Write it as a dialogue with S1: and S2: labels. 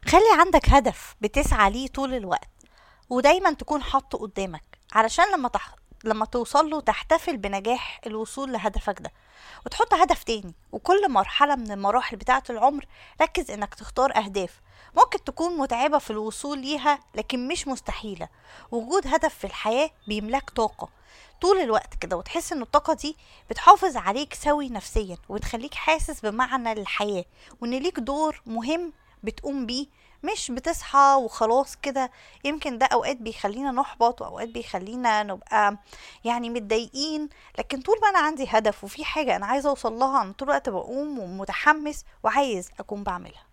S1: خلي عندك هدف بتسعى ليه طول الوقت، ودايما تكون حاطه قدامك علشان لما توصل له تحتفل بنجاح الوصول لهدفك ده، وتحط هدف تاني. وكل مرحلة من المراحل بتاعة العمر ركز انك تختار اهداف ممكن تكون متعبة في الوصول ليها لكن مش مستحيلة. وجود هدف في الحياة بيملاك طاقة طول الوقت كده، وتحس ان الطاقة دي بتحافظ عليك سوي نفسيا، وتخليك حاسس بمعنى للحياة، وان ليك دور مهم بتقوم بيه، مش بتصحى وخلاص كده. يمكن ده اوقات بيخلينا نحبط، واوقات بيخلينا نبقى يعني متضايقين، لكن طول ما انا عندي هدف وفي حاجة انا عايزة اوصل لها، انا طول الوقت بقوم ومتحمس وعايز اكون بعملها.